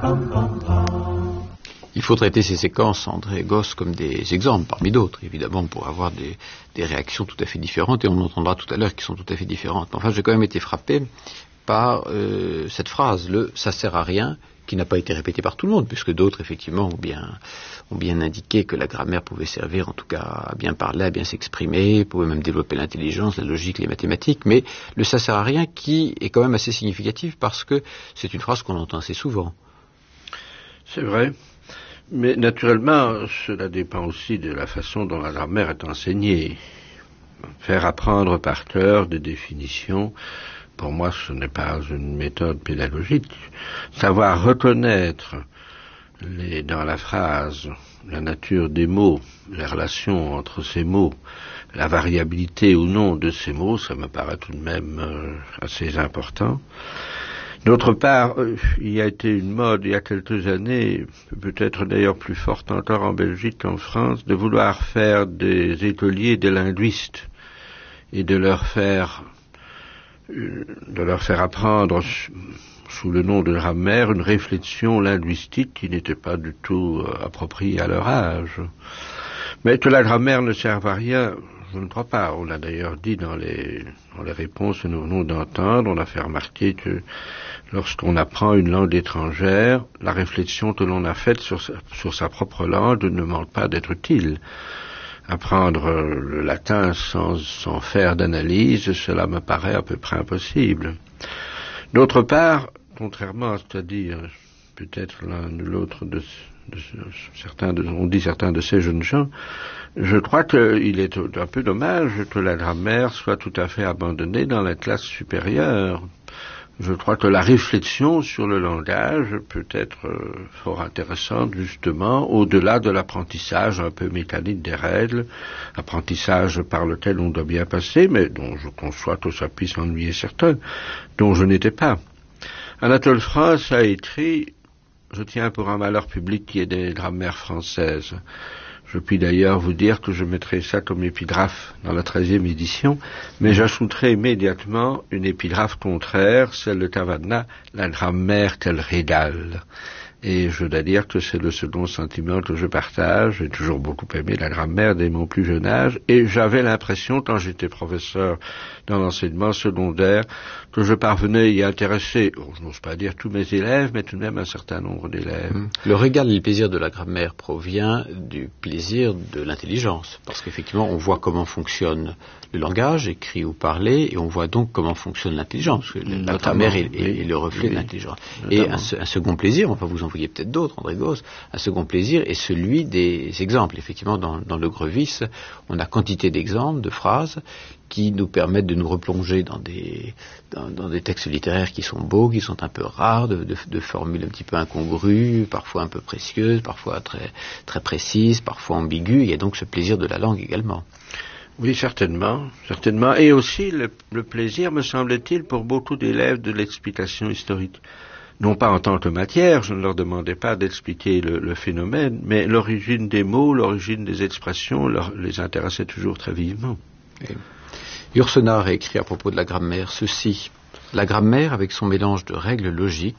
Il faut traiter ces séquences, André Gosse, comme des exemples, parmi d'autres, évidemment, pour avoir des réactions tout à fait différentes, et on entendra tout à l'heure qui sont tout à fait différentes. Mais enfin, j'ai quand même été frappé par cette phrase, le « ça sert à rien », qui n'a pas été répétée par tout le monde, puisque d'autres, effectivement, ont bien indiqué que la grammaire pouvait servir, en tout cas, à bien parler, à bien s'exprimer, pouvait même développer l'intelligence, la logique, les mathématiques, mais le « ça sert à rien » qui est quand même assez significatif, parce que c'est une phrase qu'on entend assez souvent. C'est vrai. Mais naturellement, cela dépend aussi de la façon dont la grammaire est enseignée. Faire apprendre par cœur des définitions, pour moi, ce n'est pas une méthode pédagogique. Savoir reconnaître dans la phrase la nature des mots, les relations entre ces mots, la variabilité ou non de ces mots, ça me paraît tout de même assez important. D'autre part, il y a été une mode il y a quelques années, peut-être d'ailleurs plus forte encore en Belgique qu'en France, de vouloir faire des écoliers des linguistes et de leur faire apprendre sous le nom de grammaire une réflexion linguistique qui n'était pas du tout appropriée à leur âge. Mais que la grammaire ne serve à rien, je ne crois pas. On l'a d'ailleurs dit dans les réponses que nous venons d'entendre, on a fait remarquer que lorsqu'on apprend une langue étrangère, la réflexion que l'on a faite sur sa propre langue ne manque pas d'être utile. Apprendre le latin sans faire d'analyse, cela me paraît à peu près impossible. D'autre part, contrairement à ce qu'a dit peut-être l'un ou l'autre certains de ces jeunes gens, je crois qu'il est un peu dommage que la grammaire soit tout à fait abandonnée dans la classe supérieure. Je crois que la réflexion sur le langage peut être fort intéressante, justement, au-delà de l'apprentissage un peu mécanique des règles, apprentissage par lequel on doit bien passer, mais dont je conçois que ça puisse ennuyer certains, dont je n'étais pas. Anatole France a écrit « Je tiens pour un malheur public qui est des grammaires françaises ». Je puis d'ailleurs vous dire que je mettrai ça comme épigraphe dans la 13e édition, mais j'ajouterai immédiatement une épigraphe contraire, celle de Cavana, la grammaire qu'elle régale. Et je dois dire que c'est le second sentiment que je partage. J'ai toujours beaucoup aimé la grammaire dès mon plus jeune âge, et j'avais l'impression, quand j'étais professeur dans l'enseignement secondaire, que je parvenais à y intéresser, je n'ose pas dire tous mes élèves, mais tout de même un certain nombre d'élèves. Le régal et le plaisir de la grammaire provient du plaisir de l'intelligence, parce qu'effectivement on voit comment fonctionne le langage, écrit ou parlé, et on voit donc comment fonctionne l'intelligence, parce que la grammaire est le reflet de l'intelligence. Et un second plaisir, on va vous en voyez peut-être d'autres, André Gosse, un second plaisir est celui des exemples. Effectivement, dans le Grevis, on a quantité d'exemples, de phrases, qui nous permettent de nous replonger dans des textes littéraires qui sont beaux, qui sont un peu rares, de formules un petit peu incongrues, parfois un peu précieuses, parfois très, très précises, parfois ambiguës. Il y a donc ce plaisir de la langue également. Oui, certainement. Et aussi le plaisir, me semble-t-il, pour beaucoup d'élèves de l'explication historique. Non pas en tant que matière, je ne leur demandais pas d'expliquer le phénomène, mais l'origine des mots, l'origine des expressions les intéressait toujours très vivement. Yourcenar a écrit à propos de la grammaire ceci. La grammaire, avec son mélange de règles logiques,